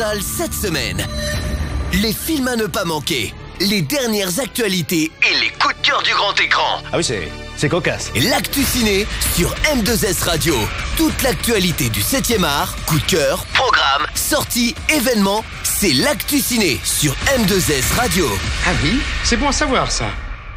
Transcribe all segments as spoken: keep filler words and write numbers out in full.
Cette semaine, les films à ne pas manquer, les dernières actualités et les coups de cœur du grand écran. Ah oui, c'est, c'est cocasse. L'actu ciné sur M deux S Radio. Toute l'actualité du septième art, coup de cœur, programme, sorties, événements, c'est l'actu ciné sur M deux S Radio. Ah oui, c'est bon à savoir ça.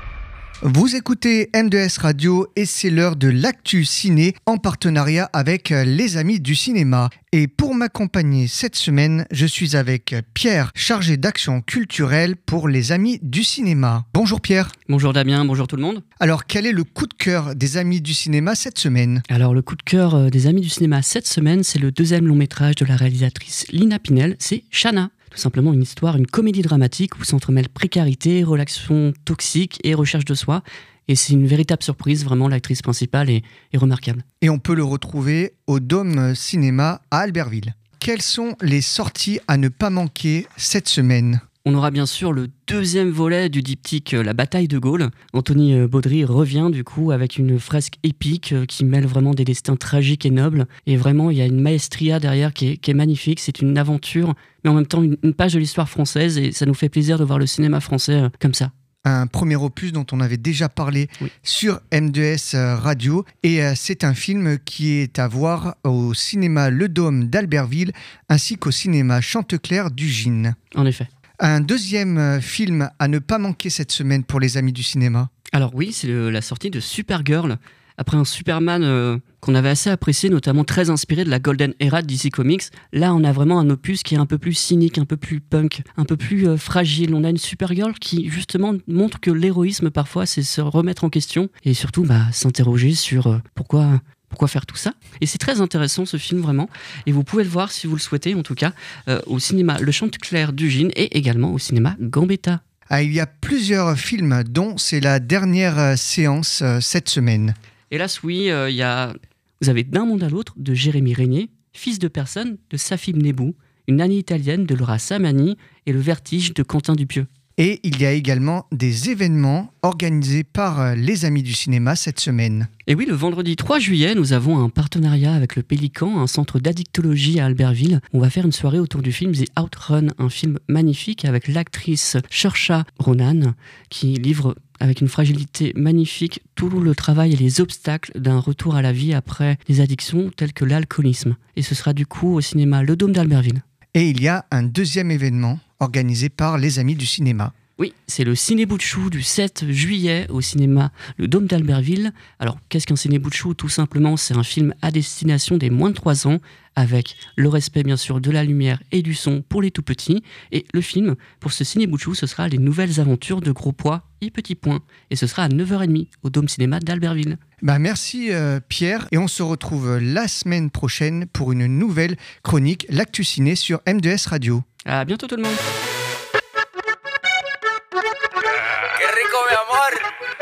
Vous écoutez M deux S Radio et c'est l'heure de l'actu ciné en partenariat avec les Amis du cinéma. Et pour m'accompagner cette semaine, je suis avec Pierre, chargé d'action culturelle pour les Amis du cinéma. Bonjour Pierre. Bonjour Damien, bonjour tout le monde. Alors quel est le coup de cœur des Amis du cinéma cette semaine ? Alors le coup de cœur des Amis du cinéma cette semaine, c'est le deuxième long métrage de la réalisatrice Lina Pinel, c'est Shanna. Tout simplement une histoire, une comédie dramatique où s'entremêlent précarité, relations toxiques et recherche de soi. Et c'est une véritable surprise, vraiment l'actrice principale est, est remarquable. Et on peut le retrouver au Dôme Cinéma à Albertville. Quelles sont les sorties à ne pas manquer cette semaine ? On aura bien sûr le deuxième volet du diptyque La bataille de Gaulle. Anthony Baudry revient du coup avec une fresque épique qui mêle vraiment des destins tragiques et nobles. Et vraiment, il y a une maestria derrière qui est, qui est magnifique. C'est une aventure, mais en même temps une, une page de l'histoire française. Et ça nous fait plaisir de voir le cinéma français comme ça. Un premier opus dont on avait déjà parlé oui. sur M deux S Radio. Et c'est un film qui est à voir au cinéma Le Dôme d'Albertville ainsi qu'au cinéma Chanteclair du Gine. En effet. Un deuxième film à ne pas manquer cette semaine pour les Amis du cinéma. Alors oui, c'est le, la sortie de Supergirl. Après un Superman euh, qu'on avait assez apprécié, notamment très inspiré de la Golden Era de D C Comics, là on a vraiment un opus qui est un peu plus cynique, un peu plus punk, un peu plus euh, fragile. On a une Supergirl qui justement montre que l'héroïsme parfois c'est se remettre en question et surtout bah, s'interroger sur euh, pourquoi... Pourquoi faire tout ça ? Et c'est très intéressant ce film vraiment. Et vous pouvez le voir si vous le souhaitez, en tout cas, euh, au cinéma Le Chanteclair du Gine et également au cinéma Gambetta. Ah, il y a plusieurs films dont c'est la dernière séance euh, cette semaine. Hélas, oui, euh, il y a... vous avez D'un monde à l'autre de Jérémy Régnier, Fils de personne de Safib Nebou, Une année italienne de Laura Samani et Le Vertige de Quentin Dupieux. Et il y a également des événements organisés par les Amis du cinéma cette semaine. Et oui, le vendredi trois juillet, nous avons un partenariat avec le Pélican, un centre d'addictologie à Albertville. On va faire une soirée autour du film The Outrun, un film magnifique avec l'actrice Saoirse Ronan qui livre avec une fragilité magnifique tout le travail et les obstacles d'un retour à la vie après les addictions telles que l'alcoolisme. Et ce sera du coup au cinéma Le Dôme d'Albertville. Et il y a un deuxième événement organisé par les Amis du cinéma. Oui, c'est le Ciné Bout de Chou du sept juillet au cinéma Le Dôme d'Albertville. Alors, qu'est-ce qu'un Ciné Bout de Chou ? Tout simplement, c'est un film à destination des moins de trois ans, avec le respect bien sûr de la lumière et du son pour les tout petits. Et le film, pour ce Ciné Bout de Chou, ce sera Les nouvelles aventures de Gros Pois et Petits Points. Et ce sera à neuf heures trente au Dôme Cinéma d'Albertville. Bah merci euh, Pierre, et on se retrouve la semaine prochaine pour une nouvelle chronique L'Actu Ciné sur M deux S Radio. À bientôt tout le monde.